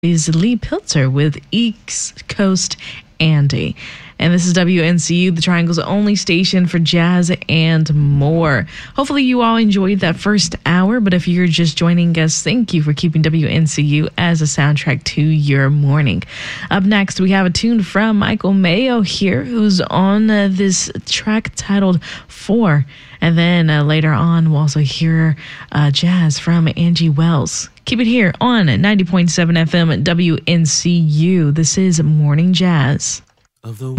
is Lee Pilzer with East Coast Andy. And this is WNCU, the Triangle's only station for jazz and more. Hopefully you all enjoyed that first hour, but if you're just joining us, thank you for keeping WNCU as a soundtrack to your morning. Up next, we have a tune from Michael Mayo here, who's on this track titled 4. And then later on, we'll also hear jazz from Angie Wells. Keep it here on 90.7 FM at WNCU. This is Morning Jazz. Of the